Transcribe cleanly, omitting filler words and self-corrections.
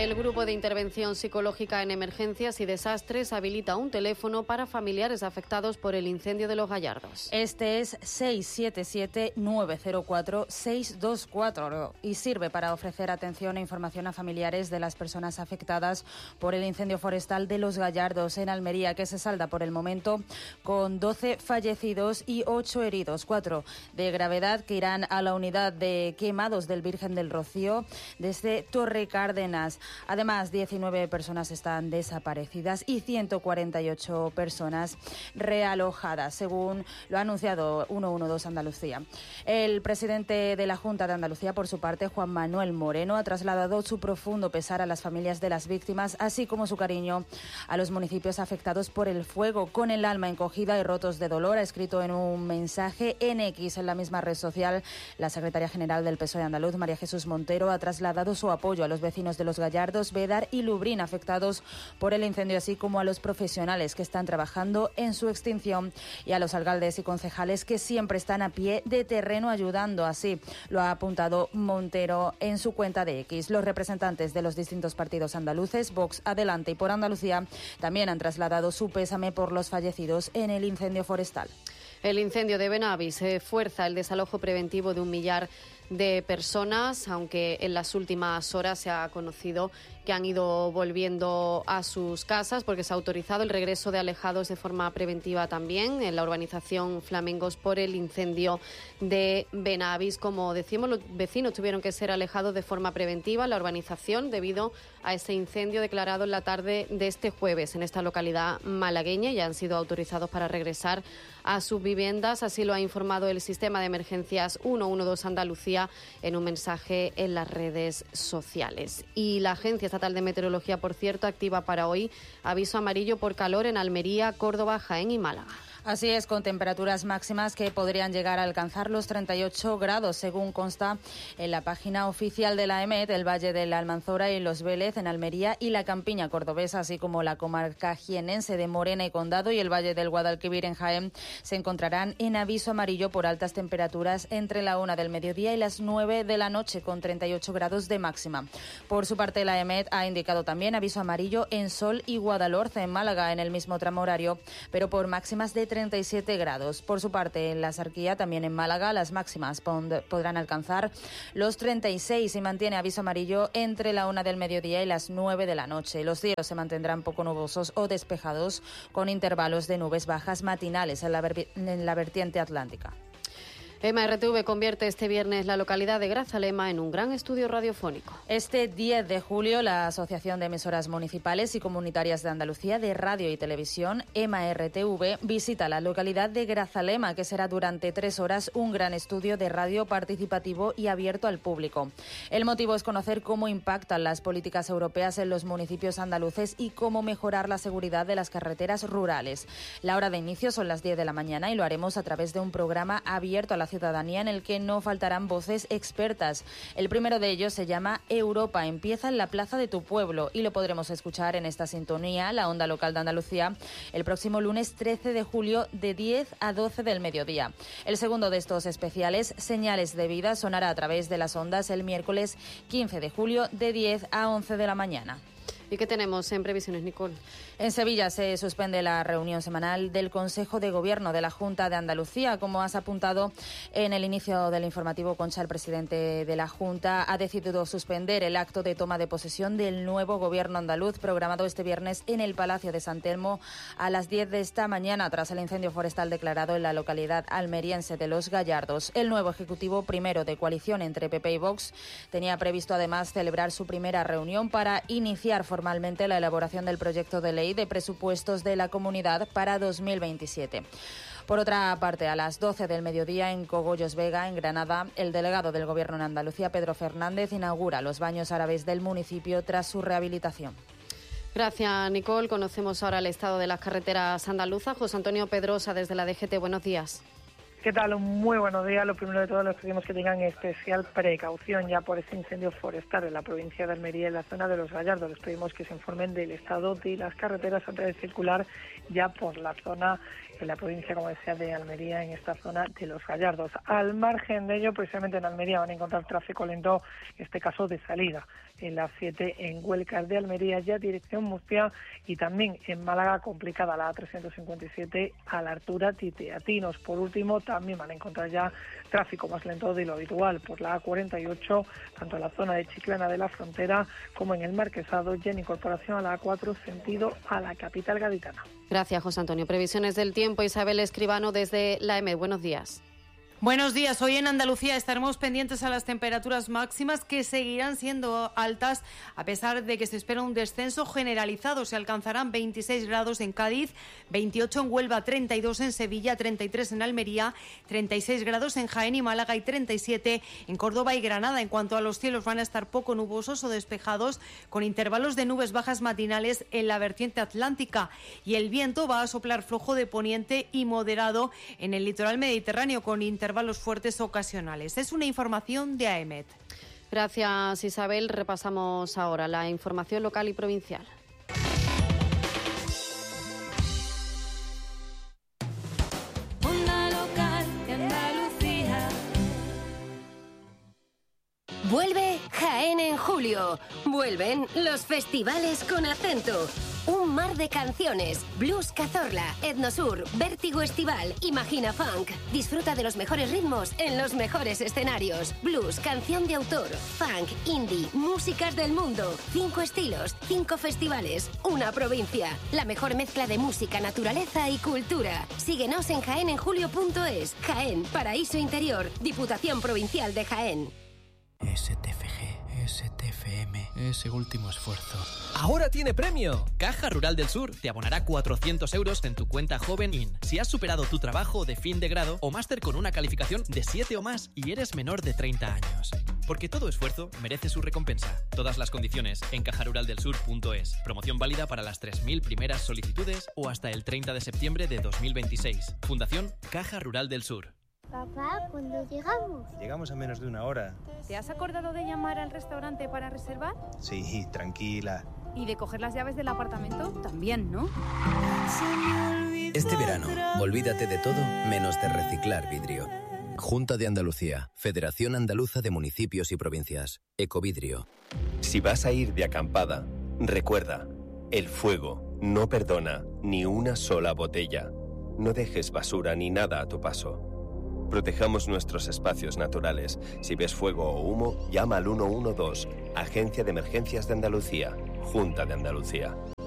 El Grupo de Intervención Psicológica en Emergencias y Desastres habilita un teléfono para familiares afectados por el incendio de Los Gallardos. Este es 677-904-624 y sirve para ofrecer atención e información a familiares de las personas afectadas por el incendio forestal de Los Gallardos en Almería, que se salda por el momento con 12 fallecidos y 8 heridos, 4 de gravedad, que irán a la unidad de quemados del Virgen del Rocío desde Torre Cárdenas. Además, 19 personas están desaparecidas y 148 personas realojadas, según lo ha anunciado 112 Andalucía. El presidente de la Junta de Andalucía, por su parte, Juan Manuel Moreno, ha trasladado su profundo pesar a las familias de las víctimas, así como su cariño a los municipios afectados por el fuego. Con el alma encogida y rotos de dolor, ha escrito en un mensaje en X, en la misma red social, la secretaria general del PSOE andaluz, María Jesús Montero, ha trasladado su apoyo a los vecinos de Los Gallardos, Bédar y Lubrín afectados por el incendio, así como a los profesionales que están trabajando en su extinción y a los alcaldes y concejales que siempre están a pie de terreno ayudando. Así lo ha apuntado Montero en su cuenta de X. Los representantes de los distintos partidos andaluces, Vox, Adelante y Por Andalucía, también han trasladado su pésame por los fallecidos en el incendio forestal. El incendio de Benavis fuerza el desalojo preventivo de 1 millar de personas, aunque en las últimas horas se ha conocido que han ido volviendo a sus casas porque se ha autorizado el regreso de alejados de forma preventiva también en la urbanización Flamengos por el incendio de Benavis. Como decimos, los vecinos tuvieron que ser alejados de forma preventiva en la urbanización debido a ese incendio declarado en la tarde de este jueves en esta localidad malagueña y han sido autorizados para regresar a sus viviendas. Así lo ha informado el Sistema de Emergencias 112 Andalucía en un mensaje en las redes sociales. Y la Agencia Estatal de Meteorología, por cierto, activa para hoy aviso amarillo por calor en Almería, Córdoba, Jaén y Málaga. Así es, con temperaturas máximas que podrían llegar a alcanzar los 38 grados, según consta en la página oficial de la EMET. El Valle de la Almanzora y Los Vélez en Almería y la Campiña cordobesa, así como la comarca jienense de Morena y Condado y el Valle del Guadalquivir en Jaén, se encontrarán en aviso amarillo por altas temperaturas entre la 1 del mediodía y las 9 de la noche, con 38 grados de máxima. Por su parte, la EMET ha indicado también aviso amarillo en Sol y Guadalhorce, en Málaga, en el mismo tramo horario, pero por máximas de 37 grados. Por su parte, en la Sarquía, también en Málaga, las máximas podrán alcanzar los 36 y mantiene aviso amarillo entre la 1 del mediodía y las 9 de la noche. Los cielos se mantendrán poco nubosos o despejados, con intervalos de nubes bajas matinales en la vertiente atlántica. EMA-RTV convierte este viernes la localidad de Grazalema en un gran estudio radiofónico. Este 10 de julio, la Asociación de Emisoras Municipales y Comunitarias de Andalucía de Radio y Televisión, EMA-RTV, visita la localidad de Grazalema, que será durante 3 horas un gran estudio de radio participativo y abierto al público. El motivo es conocer cómo impactan las políticas europeas en los municipios andaluces y cómo mejorar la seguridad de las carreteras rurales. La hora de inicio son las 10 de la mañana y lo haremos a través de un programa abierto a la ciudadanía en el que no faltarán voces expertas. El primero de ellos se llama Europa, empieza en la plaza de tu pueblo y lo podremos escuchar en esta sintonía, la onda local de Andalucía, el próximo lunes 13 de julio de 10 a 12 del mediodía. El segundo de estos especiales, Señales de Vida, sonará a través de las ondas el miércoles 15 de julio de 10 a 11 de la mañana. ¿Y qué tenemos en previsiones, Nicole? En Sevilla se suspende la reunión semanal del Consejo de Gobierno de la Junta de Andalucía. Como has apuntado en el inicio del informativo, Concha, el presidente de la Junta ha decidido suspender el acto de toma de posesión del nuevo Gobierno andaluz programado este viernes en el Palacio de San Telmo a las 10 de esta mañana tras el incendio forestal declarado en la localidad almeriense de Los Gallardos. El nuevo Ejecutivo, primero de coalición entre PP y Vox, tenía previsto además celebrar su primera reunión para iniciar formalmente la elaboración del proyecto de ley de presupuestos de la Comunidad para 2027. Por otra parte, a las 12 del mediodía en Cogollos Vega, en Granada, el delegado del Gobierno en Andalucía, Pedro Fernández, inaugura los baños árabes del municipio tras su rehabilitación. Gracias, Nicole. Conocemos ahora el estado de las carreteras andaluzas. José Antonio Pedrosa, desde la DGT, buenos días. ¿Qué tal? Muy buenos días. Lo primero de todo, les pedimos que tengan especial precaución ya por este incendio forestal en la provincia de Almería, en la zona de Los Gallardos. Les pedimos que se informen del estado de las carreteras antes de circular ya por la zona, en la provincia, como decía, de Almería, en esta zona de Los Gallardos. Al margen de ello, precisamente en Almería van a encontrar tráfico lento, en este caso de salida, en la 7 en Huelcas de Almería, ya dirección Murcia, y también en Málaga complicada la A357 a la altura de Teatinos. Por último, también van a encontrar ya tráfico más lento de lo habitual por la A48, tanto en la zona de Chiclana de la Frontera como en el Marquesado, ya en incorporación a la A4 sentido a la capital gaditana. Gracias, José Antonio. Previsiones del tiempo, Isabel Escribano desde la EMET. Buenos días. Buenos días. Hoy en Andalucía estaremos pendientes a las temperaturas máximas, que seguirán siendo altas a pesar de que se espera un descenso generalizado. Se alcanzarán 26 grados en Cádiz, 28 en Huelva, 32 en Sevilla, 33 en Almería, 36 grados en Jaén y Málaga y 37 en Córdoba y Granada. En cuanto a los cielos, van a estar poco nubosos o despejados, con intervalos de nubes bajas matinales en la vertiente atlántica, y el viento va a soplar flojo de poniente y moderado en el litoral mediterráneo, con intervalos fuertes ocasionales. Es una información de AEMET. Gracias, Isabel. Repasamos ahora la información local y provincial. Onda local de Andalucía. Vuelve Jaén en julio. Vuelven los festivales con acento. Un mar de canciones, Blues Cazorla, Etnosur, Vértigo Estival, Imagina Funk. Disfruta de los mejores ritmos en los mejores escenarios. Blues, canción de autor, funk, indie, músicas del mundo. 5 estilos, 5 festivales, una provincia. La mejor mezcla de música, naturaleza y cultura. Síguenos en jaenenjulio.es. Jaén, Paraíso Interior, Diputación Provincial de Jaén. STFG, STFM, ese último esfuerzo. ¡Ahora tiene premio! Caja Rural del Sur te abonará 400 euros en tu cuenta Joven IN si has superado tu trabajo de fin de grado o máster con una calificación de 7 o más y eres menor de 30 años. Porque todo esfuerzo merece su recompensa. Todas las condiciones en cajaruraldelsur.es. Promoción válida para las 3.000 primeras solicitudes o hasta el 30 de septiembre de 2026. Fundación Caja Rural del Sur. Papá, ¿cuándo llegamos? Llegamos a menos de una hora. ¿Te has acordado de llamar al restaurante para reservar? Sí, tranquila. ¿Y de coger las llaves del apartamento? También, ¿no? Este verano, olvídate de todo menos de reciclar vidrio. Junta de Andalucía, Federación Andaluza de Municipios y Provincias, Ecovidrio. Si vas a ir de acampada, recuerda, el fuego no perdona ni una sola botella. No dejes basura ni nada a tu paso. Protejamos nuestros espacios naturales. Si ves fuego o humo, llama al 112, Agencia de Emergencias de Andalucía, Junta de Andalucía.